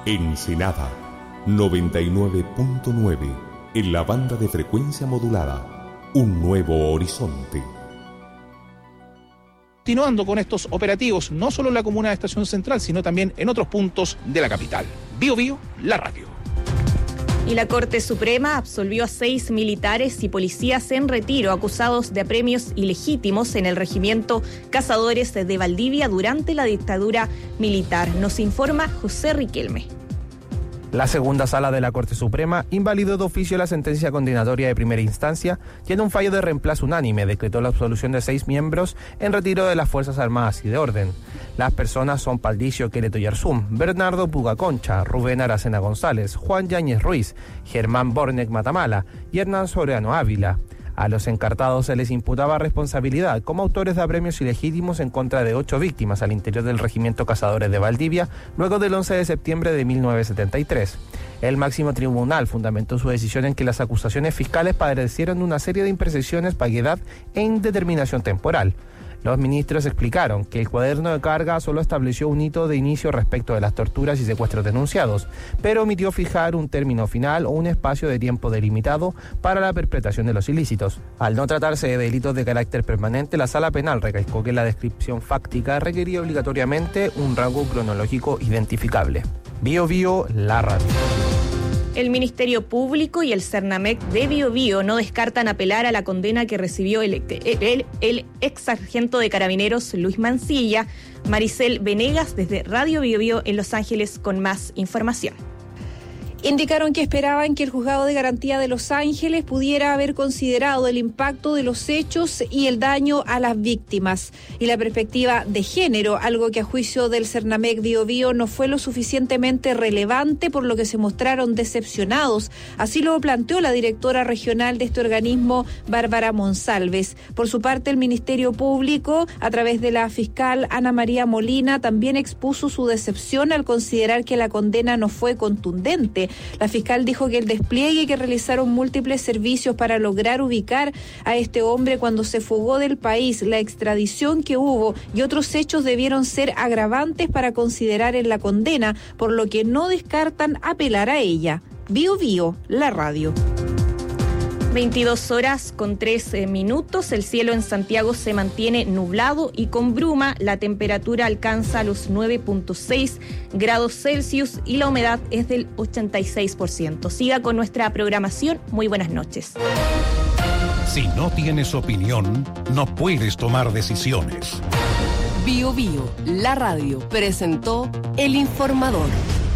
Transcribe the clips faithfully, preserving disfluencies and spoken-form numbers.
Ensenada noventa y nueve punto nueve en la banda de frecuencia modulada. Un nuevo horizonte. Continuando con estos operativos, no solo en la comuna de Estación Central, sino también en otros puntos de la capital. Bio Bio, la radio. Y la Corte Suprema absolvió a seis militares y policías en retiro acusados de apremios ilegítimos en el regimiento Cazadores de Valdivia durante la dictadura militar. Nos informa José Riquelme. La segunda sala de la Corte Suprema invalidó de oficio la sentencia condenatoria de primera instancia y en un fallo de reemplazo unánime decretó la absolución de seis miembros en retiro de las Fuerzas Armadas y de Orden. Las personas son Patricio Quereto Yarzún, Bernardo Puga Concha, Rubén Aracena González, Juan Yáñez Ruiz, Germán Bornek Matamala y Hernán Soriano Ávila. A los encartados se les imputaba responsabilidad como autores de apremios ilegítimos en contra de ocho víctimas al interior del regimiento Cazadores de Valdivia luego del once de septiembre de mil novecientos setenta y tres. El máximo tribunal fundamentó su decisión en que las acusaciones fiscales padecieron una serie de imprecisiones, vaguedad e indeterminación temporal. Los ministros explicaron que el cuaderno de carga solo estableció un hito de inicio respecto de las torturas y secuestros denunciados, pero omitió fijar un término final o un espacio de tiempo delimitado para la perpetración de los ilícitos. Al no tratarse de delitos de carácter permanente, la Sala Penal recalcó que la descripción fáctica requería obligatoriamente un rango cronológico identificable. Bio Bio, la radio. El Ministerio Público y el Cernamec de Biobío no descartan apelar a la condena que recibió el, el, el ex sargento de Carabineros Luis Mancilla. Maricel Venegas desde Radio Biobío en Los Ángeles con más información. Indicaron que esperaban que el Juzgado de Garantía de Los Ángeles pudiera haber considerado el impacto de los hechos y el daño a las víctimas y la perspectiva de género, algo que a juicio del Cernamec Biobío no fue lo suficientemente relevante, por lo que se mostraron decepcionados. Así lo planteó la directora regional de este organismo, Bárbara Monsalves. Por su parte, el Ministerio Público, a través de la fiscal Ana María Molina, también expuso su decepción al considerar que la condena no fue contundente. La fiscal dijo que el despliegue que realizaron múltiples servicios para lograr ubicar a este hombre cuando se fugó del país, la extradición que hubo y otros hechos debieron ser agravantes para considerar en la condena, por lo que no descartan apelar a ella. Bio Bio, la radio. veintidós horas con tres minutos, el cielo en Santiago se mantiene nublado y con bruma, la temperatura alcanza los nueve punto seis grados Celsius y la humedad es del ochenta y seis por ciento. Siga con nuestra programación, muy buenas noches. Si no tienes opinión, no puedes tomar decisiones. Bio Bio, la radio, presentó El Informador.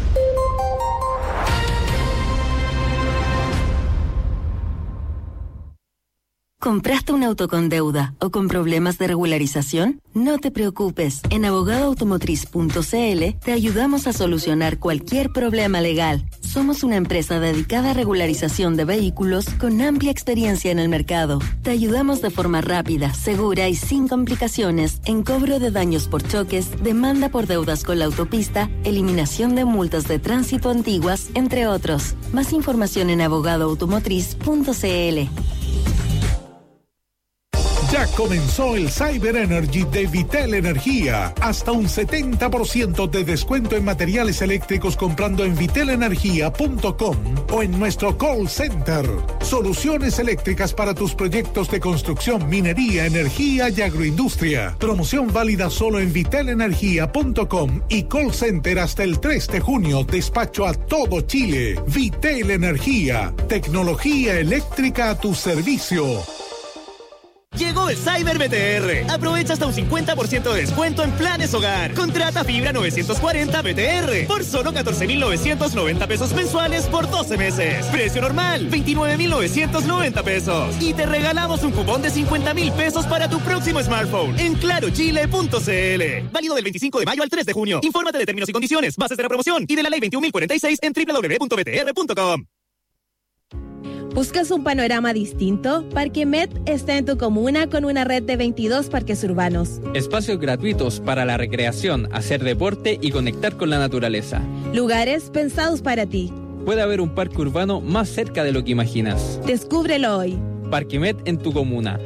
¿Compraste un auto con deuda o con problemas de regularización? No te preocupes. En abogado automotriz punto c l te ayudamos a solucionar cualquier problema legal. Somos una empresa dedicada a regularización de vehículos con amplia experiencia en el mercado. Te ayudamos de forma rápida, segura y sin complicaciones en cobro de daños por choques, demanda por deudas con la autopista, eliminación de multas de tránsito antiguas, entre otros. Más información en abogado automotriz punto c l. Ya comenzó el Cyber Energy de Vitel Energía. Hasta un setenta por ciento de descuento en materiales eléctricos comprando en vitel energía punto com o en nuestro call center. Soluciones eléctricas para tus proyectos de construcción, minería, energía y agroindustria. Promoción válida solo en vitel energía punto com y call center hasta el tres de junio. Despacho a todo Chile. Vitel Energía. Tecnología eléctrica a tu servicio. Llegó el Cyber B T R. Aprovecha hasta un cincuenta por ciento de descuento en planes hogar. Contrata fibra novecientos cuarenta B T R por solo catorce mil novecientos noventa pesos mensuales por doce meses. Precio normal, veintinueve mil novecientos noventa pesos. Y te regalamos un cupón de cincuenta mil pesos para tu próximo smartphone en claro chile punto c l. Válido del veinticinco de mayo al tres de junio. Infórmate de términos y condiciones, bases de la promoción y de la ley veintiún mil cuarenta y seis en doble u doble u doble u punto b t r punto com. ¿Buscas un panorama distinto? Parque Met está en tu comuna con una red de veintidós parques urbanos. Espacios gratuitos para la recreación, hacer deporte y conectar con la naturaleza. Lugares pensados para ti. Puede haber un parque urbano más cerca de lo que imaginas. Descúbrelo hoy. Parque Met en tu comuna.